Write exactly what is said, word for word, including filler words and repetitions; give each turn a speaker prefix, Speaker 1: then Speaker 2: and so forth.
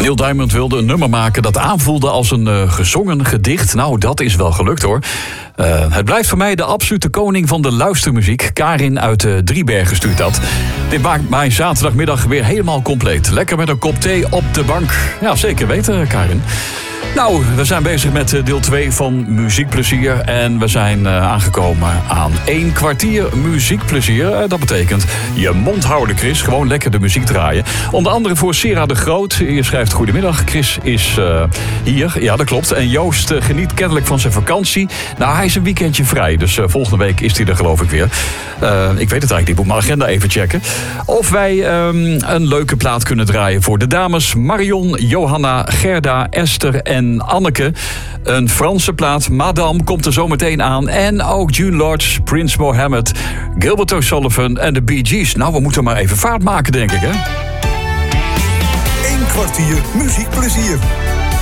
Speaker 1: Neil Diamond wilde een nummer maken dat aanvoelde als een uh, gezongen gedicht. Nou, dat is wel gelukt hoor. Uh, het blijft voor mij de absolute koning van de luistermuziek. Karin uit uh, Driebergen stuurt dat. Dit maakt mijn zaterdagmiddag weer helemaal compleet. Lekker met een kop thee op de bank. Ja, zeker weten, Karin. Nou, we zijn bezig met deel twee van Muziekplezier. En we zijn uh, aangekomen aan één kwartier muziekplezier. Uh, dat betekent je mond houden, Chris. Gewoon lekker de muziek draaien. Onder andere voor Sera de Groot. Je schrijft goedemiddag. Chris is uh, hier. Ja, dat klopt. En Joost uh, geniet kennelijk van zijn vakantie. Nou, hij is een weekendje vrij. Dus uh, volgende week is hij er geloof ik weer. Uh, ik weet het eigenlijk niet. Ik moet mijn agenda even checken. Of wij um, een leuke plaat kunnen draaien voor de dames. Marion, Johanna, Gerda, Esther en Anneke. Een Franse plaat, Madame, komt er zo meteen aan. En ook June Lodge, Prince Mohammed, Gilbert O'Sullivan en de Bee Gees. Nou, we moeten maar even vaart maken, denk ik, hè?
Speaker 2: Eén kwartier muziekplezier.